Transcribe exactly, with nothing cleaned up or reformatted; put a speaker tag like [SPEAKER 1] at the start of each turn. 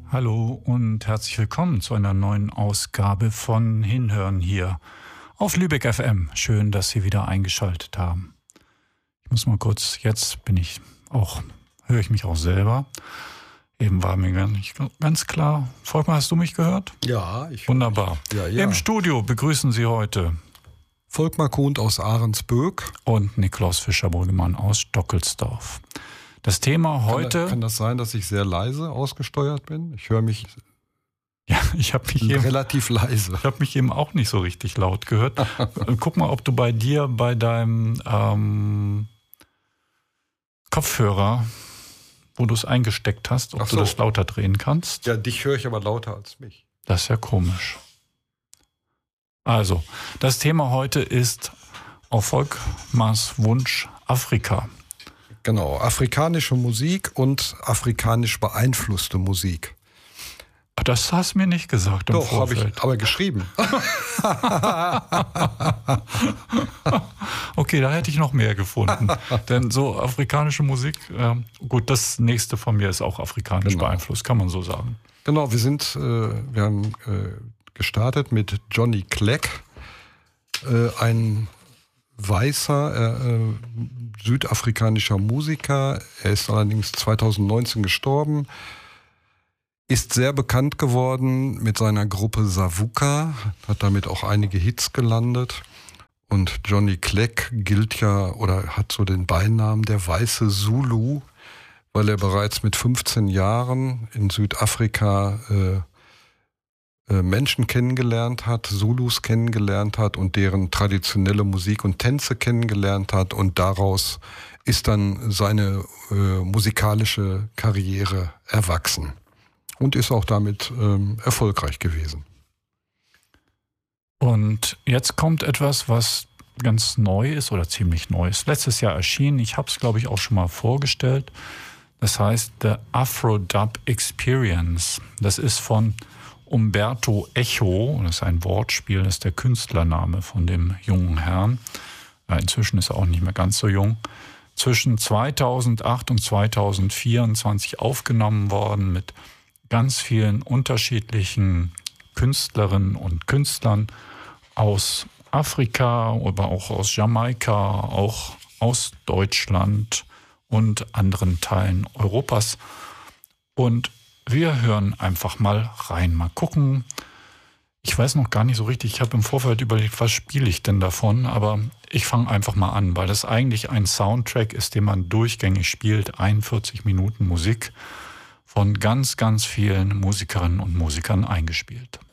[SPEAKER 1] Hallo und herzlich willkommen zu einer neuen Ausgabe von Hinhören hier auf Lübeck F M. Schön, dass Sie wieder eingeschaltet haben. Ich muss mal kurz, jetzt bin ich auch, höre ich mich auch selber. Eben war mir ganz, ganz klar. Volkmar, hast du mich gehört?
[SPEAKER 2] Ja, ich
[SPEAKER 1] Wunderbar.
[SPEAKER 2] Ja, ja.
[SPEAKER 1] Im Studio begrüßen Sie heute
[SPEAKER 2] Volkmar Kuhn aus Ahrensböck
[SPEAKER 1] und Niklaus Fischer-Brüggemann aus Stockelsdorf. Das Thema heute...
[SPEAKER 2] Kann, kann das sein, dass ich sehr leise ausgesteuert bin? Ich höre mich
[SPEAKER 1] ja, ich habe mich eben,
[SPEAKER 2] relativ leise.
[SPEAKER 1] Ich habe mich eben auch nicht so richtig laut gehört. Guck mal, ob du bei dir, bei deinem ähm, Kopfhörer, wo du es eingesteckt hast, ob
[SPEAKER 2] Ach so.
[SPEAKER 1] du das lauter drehen kannst.
[SPEAKER 2] Ja, dich höre ich aber lauter als mich.
[SPEAKER 1] Das ist ja komisch. Also, das Thema heute ist auf Volkmars Wunsch Afrika.
[SPEAKER 2] Genau, afrikanische Musik und afrikanisch beeinflusste Musik.
[SPEAKER 1] Das hast du mir nicht gesagt im
[SPEAKER 2] Doch, habe
[SPEAKER 1] Vorfeld.
[SPEAKER 2] ich aber geschrieben.
[SPEAKER 1] Okay, da hätte ich noch mehr gefunden. Denn so afrikanische Musik, äh, gut, das nächste von mir ist auch afrikanisch
[SPEAKER 2] Genau.
[SPEAKER 1] beeinflusst, kann man so sagen.
[SPEAKER 2] Genau, wir sind, äh, wir haben äh, gestartet mit Johnny Clegg, äh, ein weißer äh, südafrikanischer Musiker. Er ist allerdings zweitausendneunzehn gestorben, ist sehr bekannt geworden mit seiner Gruppe Savuka, hat damit auch einige Hits gelandet. Und Johnny Clegg gilt ja oder hat so den Beinamen der weiße Zulu, weil er bereits mit fünfzehn Jahren in Südafrika äh, Menschen kennengelernt hat, Zulus kennengelernt hat und deren traditionelle Musik und Tänze kennengelernt hat, und daraus ist dann seine äh, musikalische Karriere erwachsen und ist auch damit ähm, erfolgreich gewesen.
[SPEAKER 1] Und jetzt kommt etwas, was ganz neu ist oder ziemlich neu ist. Letztes Jahr erschienen, ich habe es glaube ich auch schon mal vorgestellt. Das heißt The Afro-Dub Experience. Das ist von Umberto Echo, das ist ein Wortspiel, das ist der Künstlername von dem jungen Herrn. Ja, inzwischen ist er auch nicht mehr ganz so jung. Zwischen zweitausendacht und zweitausendvierundzwanzig aufgenommen worden mit ganz vielen unterschiedlichen Künstlerinnen und Künstlern aus Afrika, aber auch aus Jamaika, auch aus Deutschland und anderen Teilen Europas. Und wir hören einfach mal rein, mal gucken. Ich weiß noch gar nicht so richtig, ich habe im Vorfeld überlegt, was spiele ich denn davon, aber ich fange einfach mal an, weil das eigentlich ein Soundtrack ist, den man durchgängig spielt, einundvierzig Minuten Musik von ganz, ganz vielen Musikerinnen und Musikern eingespielt.